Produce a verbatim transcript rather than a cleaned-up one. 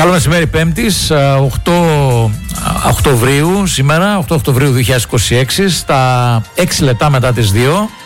Καλό μεσημέρι Πέμπτης, οκτώ Οκτωβρίου σήμερα, οκτώ Οκτωβρίου δύο χιλιάδες είκοσι έξι, στα έξι λεπτά μετά τις δύο.